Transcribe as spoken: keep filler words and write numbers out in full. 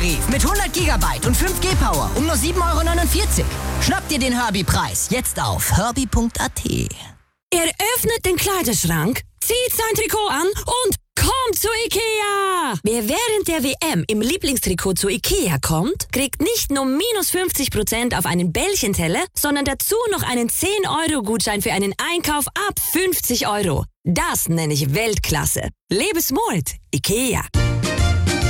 Herbie-Tarif mit hundert Gigabyte und fünf G Power um nur sieben Euro neunundvierzig. Schnapp dir den Herbie-Preis jetzt auf herbie punkt a t. Er öffnet den Kleiderschrank, zieht sein Trikot an und kommt zu Ikea! Wer während der W M im Lieblingstrikot zu Ikea kommt, kriegt nicht nur minus fünfzig Prozent auf einen Bällchenteller, sondern dazu noch einen zehn Euro Gutschein für einen Einkauf ab fünfzig Euro. Das nenne ich Weltklasse. Lebes Mord, Ikea.